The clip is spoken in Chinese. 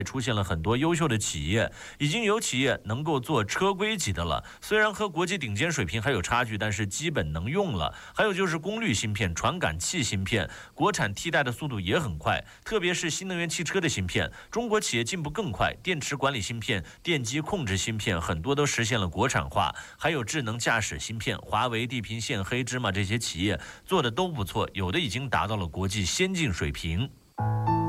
出现了很多优秀的企业，已经有企业能够做车规级的了，虽然和国际顶尖水平还有差距，但是基本能用了。还有就是功率芯片、传感器芯片，国产替代的速度也很快，特别是新能源汽车的芯片，中国企业进步更快，电池管理芯片、电机控制芯片很多都实现了国产化，还有智能驾驶芯片，华为、地平线、黑芝麻这些企业做的都不错，有的已经达到了国际先进水平。